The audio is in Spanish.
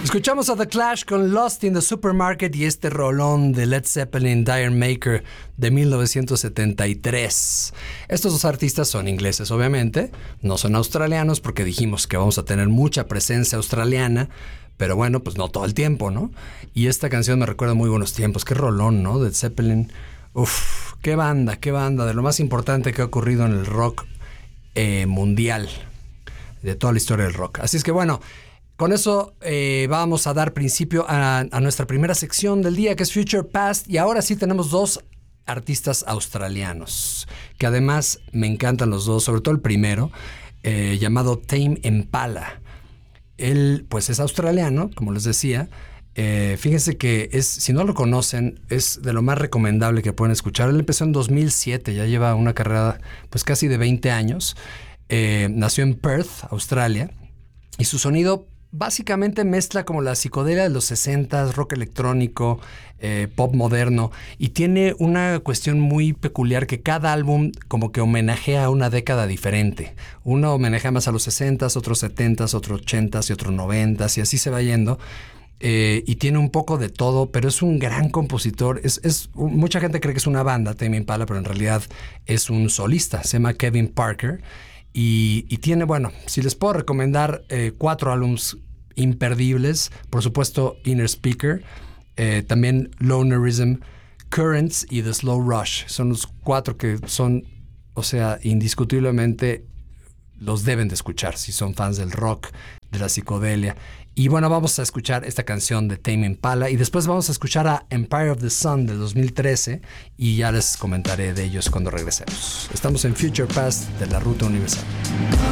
Escuchamos a The Clash con Lost in the Supermarket y este rolón de Led Zeppelin, Dire Maker, de 1973. Estos dos artistas son ingleses, obviamente, no son australianos porque dijimos que vamos a tener mucha presencia australiana, pero bueno, pues no todo el tiempo, ¿no? Y esta canción me recuerda muy buenos tiempos. Qué rolón, ¿no? Led Zeppelin. Uf, qué banda, de lo más importante que ha ocurrido en el rock mundial, de toda la historia del rock. Así es que bueno, con eso vamos a dar principio a nuestra primera sección del día, que es Future Past. Y ahora sí tenemos dos artistas australianos, que además me encantan los dos, sobre todo el primero, llamado Tame Impala. Él pues es australiano, como les decía. Fíjense que si no lo conocen, es de lo más recomendable que pueden escuchar. Él empezó en 2007, ya lleva una carrera pues casi de 20 años. Nació en Perth, Australia, y su sonido básicamente mezcla como la psicodelia de los 60s, rock electrónico, pop moderno, y tiene una cuestión muy peculiar que cada álbum como que homenajea a una década diferente. Uno homenajea más a los 60s, otros 70s, otros 80s y otros 90s, y así se va yendo. Y tiene un poco de todo, pero es un gran compositor. Mucha gente cree que es una banda, Tame Impala, pero en realidad es un solista. Se llama Kevin Parker. Y tiene, bueno, si les puedo recomendar 4 álbumes imperdibles, por supuesto Inner Speaker, también Lonerism, Currents y The Slow Rush. Son los 4 que son, o sea, indiscutiblemente los deben de escuchar si son fans del rock, de la psicodelia. Y bueno, vamos a escuchar esta canción de Tame Impala y después vamos a escuchar a Empire of the Sun del 2013 y ya les comentaré de ellos cuando regresemos. Estamos en Future Past de la Ruta Universal.